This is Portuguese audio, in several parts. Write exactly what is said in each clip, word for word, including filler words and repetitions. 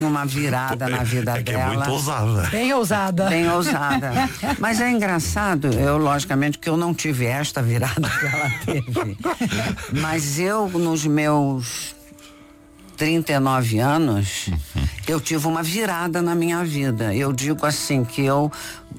uma virada na vida é que dela. É muito ousada. Bem ousada. Bem ousada. Mas é engraçado, eu logicamente que eu não tive esta virada que ela teve. Mas eu, nos meus trinta e nove anos, uhum. eu tive uma virada na minha vida. Eu digo assim, que eu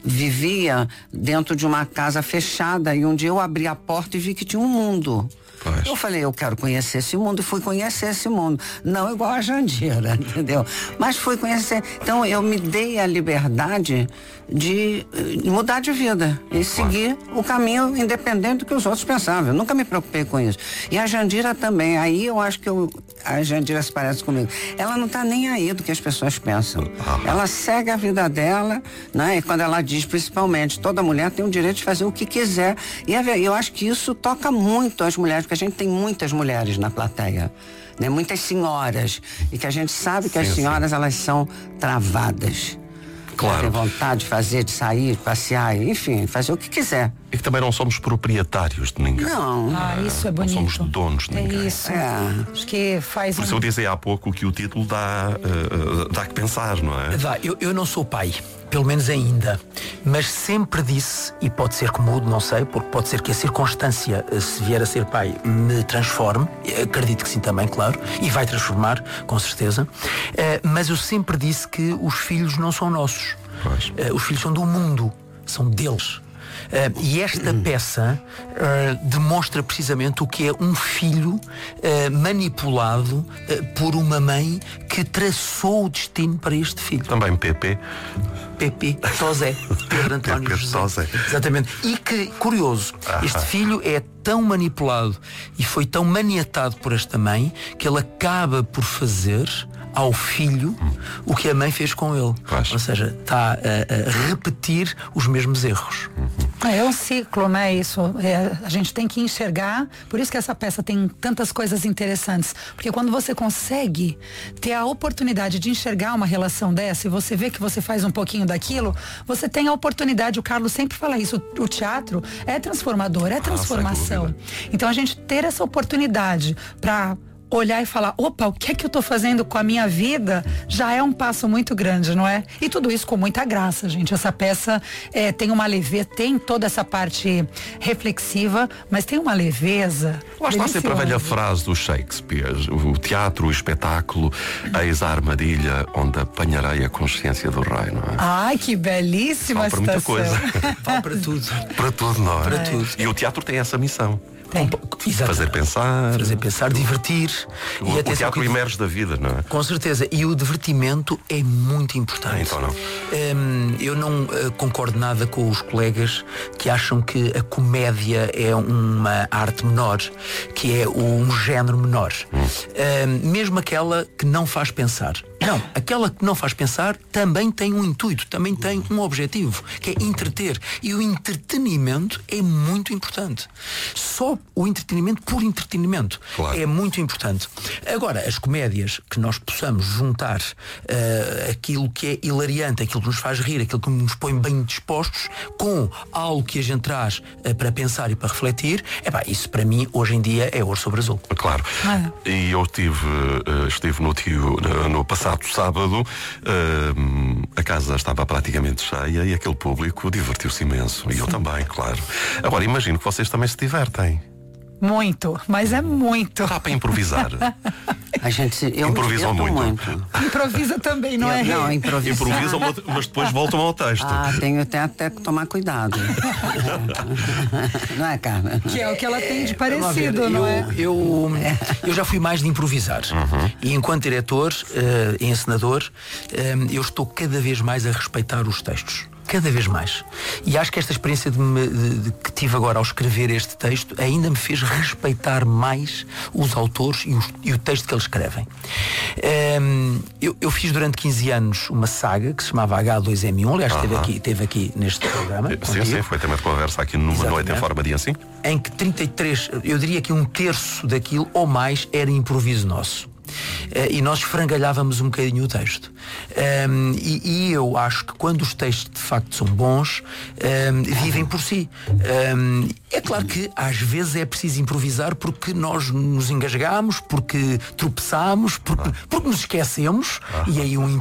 vivia dentro de uma casa fechada e um dia eu abri a porta e vi que tinha um mundo. Pois. Eu falei, eu quero conhecer esse mundo, e fui conhecer esse mundo. Não igual a Jandira, entendeu? Mas fui conhecer. Então eu me dei a liberdade de, de mudar de vida e seguir o caminho independente do que os outros pensavam. Eu nunca me preocupei com isso. E a Jandira também. Aí eu acho que eu, a Jandira se parece comigo. Ela não tá nem aí do que as pessoas pensam. Ah. Ela segue a vida dela, né? E quando ela diz, principalmente, toda mulher tem o direito de fazer o que quiser. E eu acho que isso toca muito as mulheres, porque a gente tem muitas mulheres na plateia, né? Muitas senhoras, e que a gente sabe que sim, as senhoras, sim. elas são travadas. Claro. Tem vontade de fazer, de sair, de passear, enfim, fazer o que quiser. E que também não somos proprietários de ninguém. Não. Ah, isso é bonito. Não somos donos de ninguém. É isso. É. Acho que faz Por isso um... eu dizia há pouco que o título dá, uh, dá que pensar, não é? Dá. Eu, eu não sou pai, pelo menos ainda, mas sempre disse, e pode ser que mude, não sei, porque pode ser que a circunstância, se vier a ser pai, me transforme, acredito que sim também, claro, e vai transformar, com certeza, uh, mas eu sempre disse que os filhos não são nossos. Uh, os filhos são do mundo, são deles. Uh, e esta peça uh, demonstra precisamente o que é um filho uh, manipulado uh, por uma mãe que traçou o destino para este filho. Também P P. P P, Tosé, Pedro António P P José. Tosé. Exatamente. E que, curioso, ah, este filho é tão manipulado e foi tão maniatado por esta mãe que ele acaba por fazer ao filho hum. o que a mãe fez com ele. Pois. Ou seja, está a, a repetir os mesmos erros. Uhum. É um ciclo, né? Isso. É, a gente tem que enxergar, por isso que essa peça tem tantas coisas interessantes. Porque quando você consegue ter a oportunidade de enxergar uma relação dessa e você vê que você faz um pouquinho daquilo, você tem a oportunidade, o Carlos sempre fala isso, o, o teatro é transformador, é transformação. Ah, então a gente ter essa oportunidade para olhar e falar, opa, o que é que eu tô fazendo com a minha vida, já é um passo muito grande, não é? E tudo isso com muita graça, gente. Essa peça é, tem uma leveza, tem toda essa parte reflexiva, mas tem uma leveza. Lá está sempre a velha frase do Shakespeare, o teatro, o espetáculo, eis a armadilha onde apanharei a consciência do rei, não é? Ai, que belíssima citação. Para muita coisa. Vale para tudo. Para tudo, não é? Para tudo. E o teatro tem essa missão. Tem. Fazer pensar. Fazer pensar, divertir. O, e o teatro que... emerge da vida, não é? Com certeza. E o divertimento é muito importante. Ah, então não. Um, eu não uh, concordo nada com os colegas que acham que a comédia é uma arte menor, que é um género menor. Hum. Um, mesmo aquela que não faz pensar. Não, aquela que não faz pensar também tem um intuito, também tem um objetivo, que é entreter. E o entretenimento é muito importante. Só o entretenimento por entretenimento claro. É muito importante. Agora, as comédias que nós possamos juntar uh, aquilo que é hilariante, aquilo que nos faz rir, aquilo que nos põe bem dispostos, com algo que a gente traz uh, para pensar e para refletir, epá, isso para mim, hoje em dia, é ouro sobre azul. Claro. Ah. E eu tive, uh, estive no tio no, no passado sábado, uh, a casa estava praticamente cheia e aquele público divertiu-se imenso. E eu também, claro. Agora, imagino que vocês também se divertem. Muito, mas é muito. Dá para improvisar. A gente se, eu improvisam muito. muito. Improvisa também, não eu, é? Não, improvisa. Improvisam, mas depois voltam ao texto. Ah, tenho até, até que tomar cuidado. Não é, Carla? Que é o que ela tem de parecido, ver, não eu, é? Eu, eu já fui mais de improvisar. Uhum. E enquanto diretor, uh, encenador, uh, eu estou cada vez mais a respeitar os textos. Cada vez mais. E acho que esta experiência de me, de, de, que tive agora ao escrever este texto ainda me fez respeitar mais os autores e, os, e o texto que eles escrevem. Um, eu, eu fiz durante quinze anos uma saga que se chamava H dois M um, aliás, esteve, uh-huh. aqui, esteve aqui neste programa. Sim, contigo. sim, foi tema de conversa aqui numa Exatamente. Noite em Forma de Assim. Em que trinta e três, eu diria que um terço daquilo ou mais era improviso nosso. e nós esfrangalhávamos um bocadinho o texto. Um, e, e eu acho que quando os textos de facto são bons, um, vivem por si. Um, é claro que às vezes é preciso improvisar porque nós nos engasgamos, porque tropeçamos, porque, porque nos esquecemos, e aí um